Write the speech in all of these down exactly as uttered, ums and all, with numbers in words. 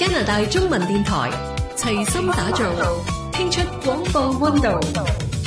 加拿大中文電台齊心打造，聽出廣播溫度。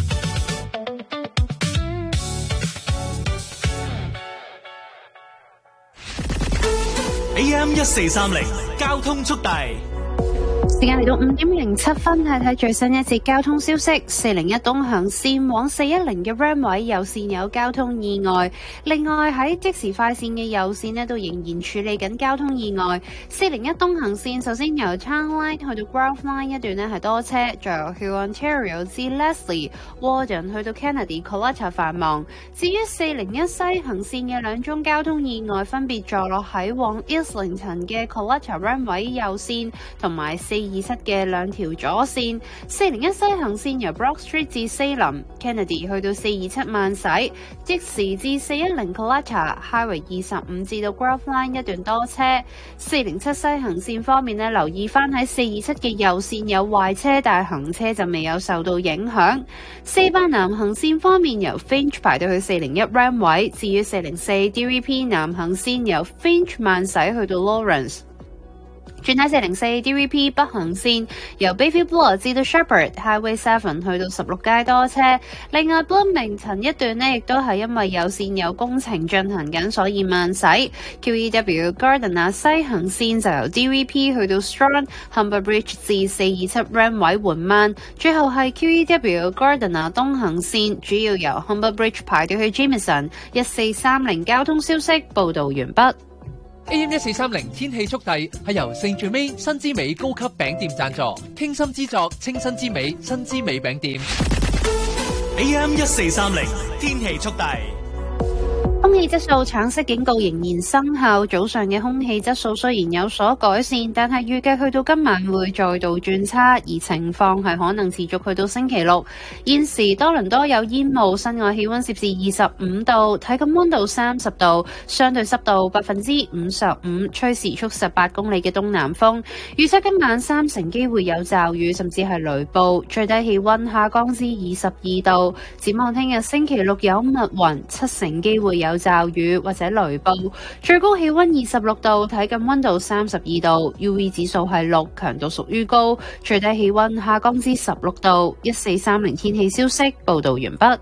A M 一四三零交通速遞。 時間嚟到五點零七分，睇睇最新一節交通消息。四零一東行線往四一零嘅 Ram 位右線有交通意外，另外喺即時快線嘅右線呢都仍然處理緊交通意外。四零一東行線首先由 Town Line 去到 Grove Line 一段呢係多車，再由 Huron Ontario 至 Leslie、Warden 去到 Kennedy、Coletta 繁忙。至於四零一西行線嘅兩宗交通意外，分別坐落喺往 Islington 嘅 Coletta Ram 位右線同埋四二七嘅兩條左線。四零一西行線由 Brock Street 至 Salem Kennedy 去到四二七慢駛，即時至四一零 Coletta Highway 二十五至到 Grove Line 一段多車。四零七西行線方面呢，留意翻喺四二七嘅右線有壞車，但係行車就未有受到影響。四八南行線方面由 Finch 排到去四零一 Ram 位，至於四零四 D V P 南行線由 Finch 慢駛去到 Lawrence。轉喺四零四 D V P 北行線由 Bayview Bloor 至到 Shepherd Highway seven 去到十六街多車。另外 Bloomington 一段呢亦都係因為有線有工程進行緊，所以慢駛。Q E W Gardiner 西行線就由 D V P 去到 Strong Humber Bridge 至四二七 Ram 位緩慢。最後係 Q E W Gardiner 東行線主要由 Humber Bridge 排到去 Jameson。一四三零交通消息報導完畢。 A M 一四三零天氣速遞係由聖最美新之美高級餅店贊助，傾心之作清新之美新之美餅店。 A M 一四三零天氣速遞。 空氣質素橙色警告仍然生效，早上嘅空氣質素雖然有所改善，但係預計去到今晚會再度轉差，而情況係可能持續去到星期六。現時多倫多有煙霧，室外氣溫攝氏二十五度，體感溫度三十度，相對濕度百分之五十五，吹時速十八公里嘅東南風。預測今晚三成機會有驟雨，甚至係雷暴，最低氣溫下降至二十二度。展望聽日星期六有密雲，七成機會有驟雨或者雷暴，最高氣溫二十六度，體感溫度三十二度 ，U V 指數係六，強度屬於高，最低氣溫下降至十六度。一四三零天氣消息報道完畢。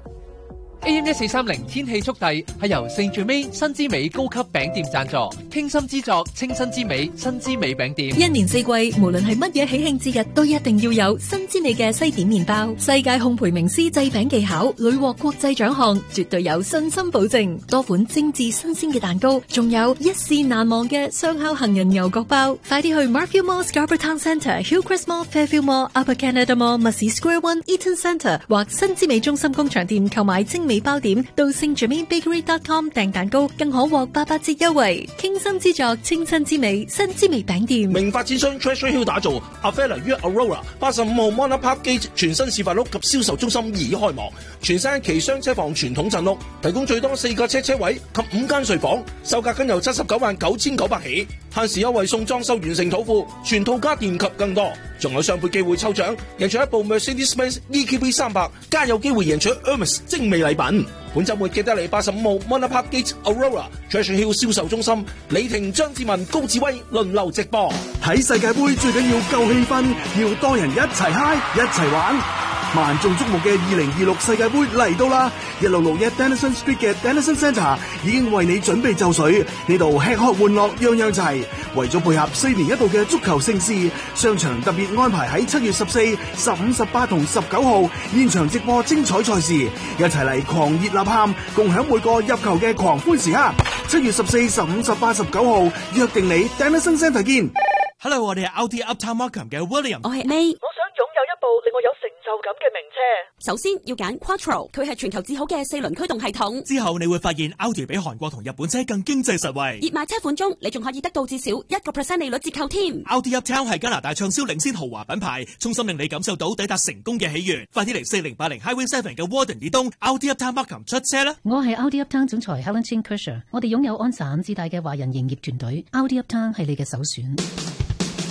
A M 一四三零天氣速遞係由聖最美新之美高級餅店贊助，傾心之作清新之美新之美餅店。 一年四季，無論係乜嘢喜慶節日，都一定要有新之美嘅西點麵包。世界烘焙名師製餅技巧，屢獲國際獎項，絕對有信心保證。多款精緻新鮮嘅蛋糕，仲有一試難忘嘅雙烤杏仁牛角包。快啲去 Markfield Mall Scarborough Town Centre、Hillcrest Mall、Fairfield Mall、Upper Canada Mall、Massey Square One、Eaton Centre 或新之美中心工場店購買精美包點，到 Saint Germain Bakery dot com 訂蛋糕，更可獲八八折優惠。傾心之作，清新之美，新之美餅店。 名發展商 Treasure Hill 打造 Avella 於 Aurora 八十五號 Monarch Park Gate 全新示範屋及銷售中心已開幕，全新期雙車房傳統陣屋，提供最多四個車車位及五間睡房，售價僅由七十九萬九千九百起，限時優惠送裝修完成土庫，全套家電及更多，仲有雙倍機會抽獎，贏取一部 Mercedes-Benz E Q B 三百，加有機會贏取 Hermes 精美禮品。本週末記得嚟八十五號 Monarch Park Gate Aurora Treasure Hill 銷售中心，李婷、張志文、高志威輪流直播。 睇世界盃最緊要夠氣氛，要多人一齊嗨一齊玩。萬眾矚目嘅二零二六世界盃嚟到啦！一六六一 Denison Street 嘅 Denison Centre 已經為你準備就緒，呢度吃喝玩樂樣樣齊。為咗配合四年一度嘅足球盛事，商場特別安排喺七月十四、十五、十八同十九號現場直播精彩賽事，一齊嚟狂熱吶喊，共享每個入球嘅狂歡時刻。七月十四、十五、十八、十九號約定你 Denison Centre 見。 Hello， 我哋係 Audi Uptown Markham 嘅 William。 我係 May。 我想擁有一部令我有成就感嘅名車。 首先要揀 Quattro， 佢係全球至好嘅四輪驅動系統。 之後你會發現 Audi 比韓國同日本車更經濟實惠。 熱賣車款中，你仲可以得到至少一個 percent 利率折扣添。 Audi Uptown 係加拿大暢銷領先豪華品牌，衷心令你感受到抵達成功嘅喜悅。快啲嚟四零八零 Highway Seven 嘅 Warden 以東 Audi Uptown Markham 出車啦！ 我係 Audi Uptown 總裁 Helen Chin Kershaw， 我哋擁有安省至大嘅華人營業團隊 ，Audi Uptown 係你嘅首選。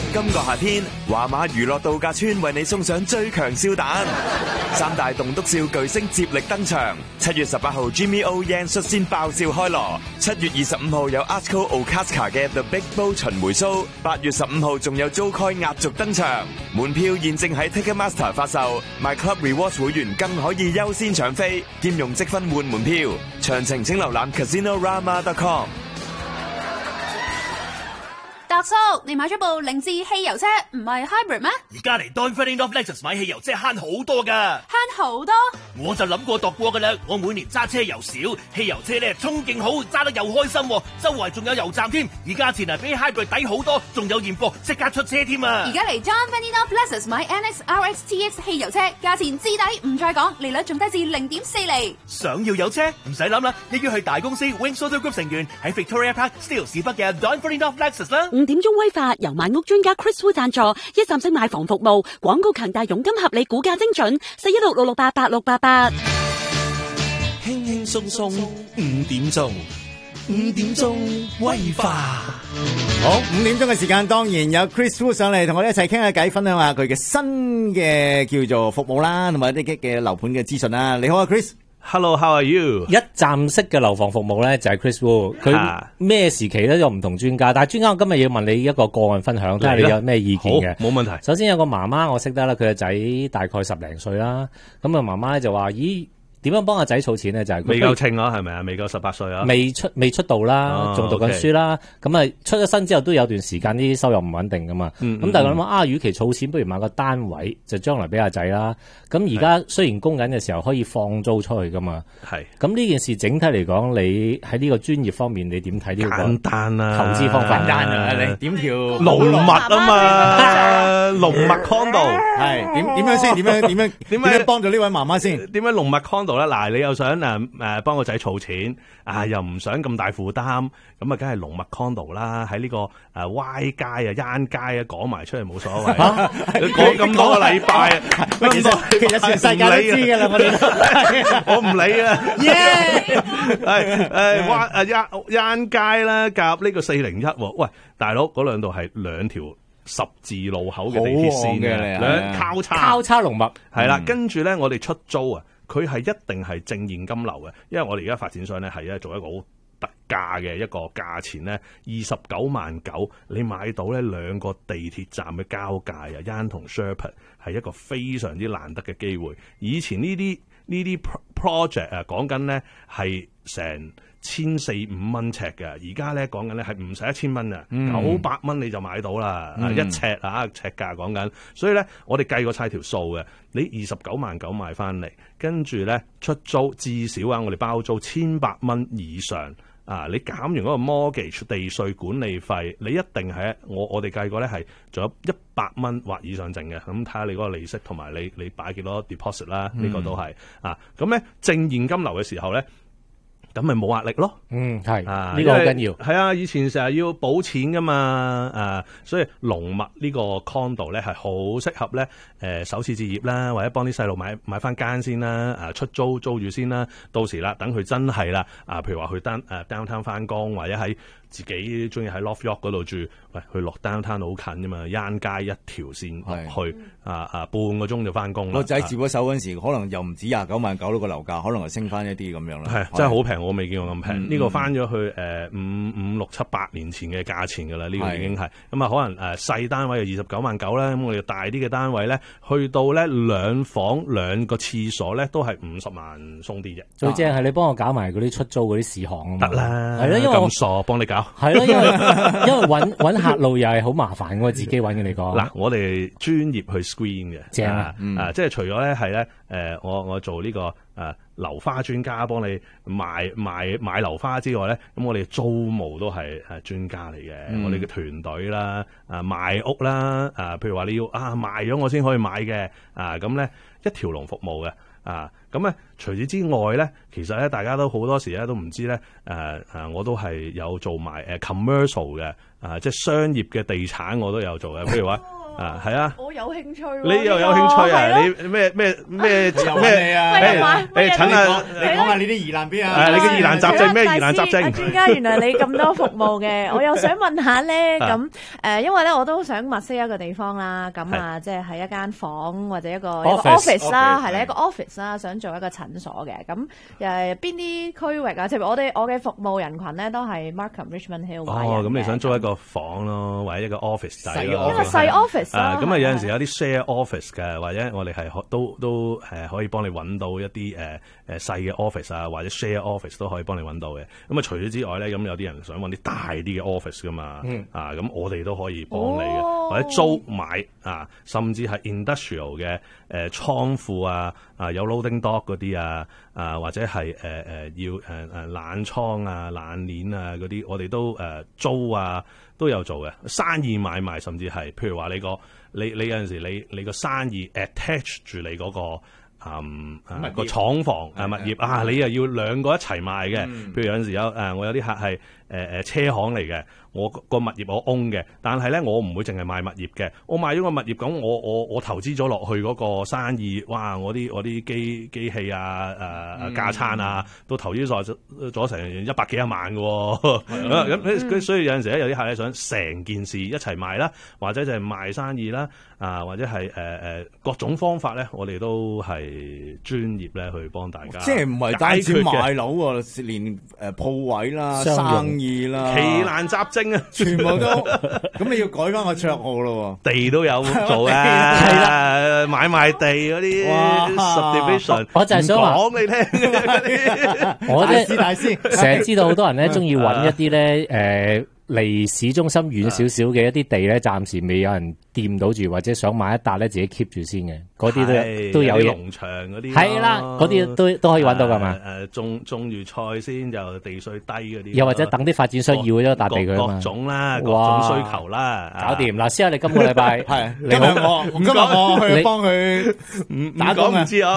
今個夏天，華馬娛樂度假村為你送上最強笑彈，三大棟篤笑巨星接力登場。七月十八號 Jimmy O Yang 率先爆笑開鑼，七月二十五號有 Asko Okazka 嘅 The Big Bowl 巡迴 show，八月十五號仲有 Joe Coy 壓軸登場。門票現正喺 Ticketmaster 發售，My Club Rewards 會員更可以優先搶飛，兼用積分換門票。詳情請瀏覽 Casinorama dot com。 達叔，你買咗部凌志汽油車，唔係 hybrid 咩？ 而家嚟 Don Ferdinand of Lexus 買汽油車慳好多噶， 慳好多。 我就諗過度過噶啦，我每年揸車又少，汽油車咧衝勁好，揸得又開心，周圍仲有油站添，而價錢啊比 hybrid 抵好多，仲有現貨，即刻出車添啊！ 而家嚟 Don Ferdinand of Lexus 買 N X R X T X 汽油車，價錢至抵，唔再講，利率仲低至零點四厘。 想要有車唔使諗啦，一於去大公司 Wings Auto Group 成員喺 Victoria Park Steeles 市北嘅 Don Ferdinand of Lexus 啦。 五點鐘威化由買屋專家 Chris Wu 贊助，一站式買房服務，廣告強大，佣金合理，估價精準，四一六六六八八六八八。 輕輕鬆鬆五點鐘，五點鐘威化。 好，五點鐘嘅時間，當然有 Chris Wu 上嚟同我哋一齊傾下偈，分享下佢嘅新嘅叫做服務啦，同埋一啲嘅樓盤嘅資訊啦。你好啊 Chris。Hello，how are you？ 一站式嘅樓房服務咧就係 Chris Wu， 佢咩時期咧有唔同專家，但係專家我今日要問你一個個案分享，睇下你有咩意見嘅。 冇問題。 首先有個媽媽我識得啦，佢個仔大概十零歲啦，咁啊媽媽咧就話：咦，點樣幫個仔儲錢咧？就係、是、 未夠稱啊，係咪啊？未夠十八歲啊？ 未出未出道啦，仲、哦、讀緊書啦。咁啊、okay. 出咗身之後都有段時間啲收入唔穩定噶嘛。咁、嗯、但係諗啊，與其儲錢，不如買個單位，就將來俾阿仔啦。咁而家雖然供緊嘅時候可以放租出去噶嘛。係。咁呢件事整體嚟講，你喺呢個專業方面，你點睇呢個簡單啊？投資方法簡單啊！你點條龍脈啊嘛？龍脈 condo 係點點樣先？點樣點樣點樣幫助呢位媽媽先？ 點樣龍脈 condo？嗱，你又想誒誒幫個仔儲錢啊，又唔想咁大負擔，咁啊，梗係龍脈 condo 啦。喺呢個誒 Y 街啊、Yan 街啊，講埋出嚟冇所謂。講咁多個禮拜，其實其實全世界都知㗎啦，我哋我唔理啊。係誒 Y 誒 Yan Yan 街啦，夾呢個四零一。喂，大佬嗰兩度係兩條十字路口嘅地鐵線嘅，兩交叉交叉龍脈係啦。跟住咧，我哋出租啊。佢係一定係正現金流嘅，因為我哋而家發展商咧係咧做一個好特價嘅一個價錢咧，二十九萬九，你買到咧兩個地鐵站嘅交界啊 Yan 同 Sherwood 係一個非常之難得嘅機會。以前呢啲呢啲 project 啊，講緊咧係成千四五蚊尺嘅，而家咧講緊咧係唔使一千蚊啊，九百蚊你就買到啦，嗯、一尺啊尺價講緊，所以咧我哋計過晒條數嘅，你二十九萬九買翻嚟，跟住咧出租至少啊，我哋包租千百蚊以上啊，你減完嗰個 mortgage 地稅管理費，你一定係我我哋計過咧係仲有一百蚊或以上剩嘅，咁睇下你嗰個利息同埋你你擺幾多 deposit 啦，呢、嗯、個都係啊，咁咧正現金流嘅時候咧。咁咪冇壓力咯， 嗯係，呢、這個好緊要， 係啊，以前成日要補錢噶嘛，啊，所以龍脈呢個 condo 咧係好適合咧，誒、呃、首次置業啦，或者幫啲細路買買翻間先啦，啊出租租住先啦，到時啦，等佢真係啦，啊譬如話去單誒 downtown 翻工，或者喺自己中意喺 Loft York 嗰度住，喂，去落 downtown 好近啫嘛，Yan 街一條線落去，啊啊半個鐘就翻工啦。個仔接咗手嗰陣時，可能又唔止廿九萬九咯，個樓價可能係升翻一啲咁樣啦。係真係好平，我未見過咁平。呢、嗯這個翻咗去誒、呃、五五六七八年前嘅價錢㗎啦，呢、這個已經係咁啊。可能誒、呃、細單位就二十九萬九啦，咁我哋大啲嘅單位咧，去到咧兩房兩個廁所咧，都係五十萬鬆啲啫。 最正係你幫我搞埋嗰啲出租嗰啲事項得啦， 係咯，因為咁傻幫你搞。 係咯，因為因為搵搵客路又係好麻煩，我自己搵嘅你講。 嗱，我哋專業去 screen 嘅， 正啊，嗯、 啊，即係除咗咧係咧，誒、呃，我我做呢、這個誒樓花專家，幫你賣賣買樓花之外咧，咁我哋租務都係誒專家嚟嘅、嗯。我哋嘅團隊啦，啊賣屋啦，啊譬如話你要啊賣咗我先可以買嘅，啊咁咧一條龍服務嘅。啊，咁咧除此之外咧，其實咧大家都好多時咧都唔知咧，誒、呃、誒，我都係有做埋誒 commercial 嘅，啊，即係商業嘅地產我都有做嘅，譬如話啊，係啊， 我有興趣喎， 你又有興趣啊？你咩咩咩咩啊？誒，陳啊， 你講下你啲疑難邊啊？ 誒，你嘅疑難雜症咩？疑難雜症？ 專家，原來你咁多服務嘅，我又想問下咧，咁誒，因為咧我都想物色一個地方啦，咁啊，即係喺一間房或者一個 office 啦，係咧一個 office 啦，想做一個診所嘅，咁誒邊啲區域啊？譬如我哋我嘅服務人群咧都係 Markham Richmond Hill 哦，咁你想租一個房咯，或者一個 office 仔咯， 一個細 office 啊，咁啊有陣時有啲 share office 嘅，或者我哋係都都誒可以幫你揾到一啲誒誒細嘅 office 啊，或者 share office 都可以幫你揾到嘅。咁啊除咗之外咧，咁有啲人想揾啲大啲嘅 office 噶嘛，嗯、啊咁我哋都可以幫你嘅，哦、或者租買啊，甚至係 industrial 嘅誒倉庫啊，啊有 loading dock 嗰啲啊，啊或者係誒誒要誒誒冷倉啊、冷鏈啊嗰啲，我哋都誒、呃、租啊都有做嘅，生意買賣甚至係，譬如話你個。你你有陣時你你個生意 attach 住你嗰、那個嗯啊個廠房啊物業啊，你又要兩個一齊賣嘅。嗯、譬如有陣時有誒、呃，我有啲客係誒誒車行嚟嘅，我個物業我 own 嘅，但係咧我唔會淨係賣物業嘅，我賣咗個物業咁，我我我投資咗落去嗰個生意，哇！我啲我啲機機器啊誒架撐啊，都投資咗咗成一百幾一萬嘅、哦，咁咁、嗯、所以有陣時咧有啲客咧想成件事一齊賣啦，或者就係賣生意啦，啊或者係誒誒各種方法咧，我哋都係專業咧去幫大家， 即係唔係單止買樓喎，連誒鋪位啦、生意啦、 奇難雜症啊， 全部都咁你要改翻個綽號咯， 地都有做啊，係啦，買賣地嗰啲 subdivision， 我就係想講你聽嘅， 我大師大師成日知道好多人咧中意揾一啲咧誒離市中心遠少少嘅一啲地咧，暫時未有人掂到住，或者想買一笪咧自己 keep 住先嘅，嗰啲都都有嘢。 農場嗰啲係啦，嗰啲都都可以揾到㗎嘛。 誒種種住菜先就地稅低嗰啲。 又或者等啲發展商要咗一笪地佢啊嘛。 各種啦，各種需求啦， 搞掂。嗱，先啊，你今個禮拜係今日我今日我去幫佢唔打講唔知啊。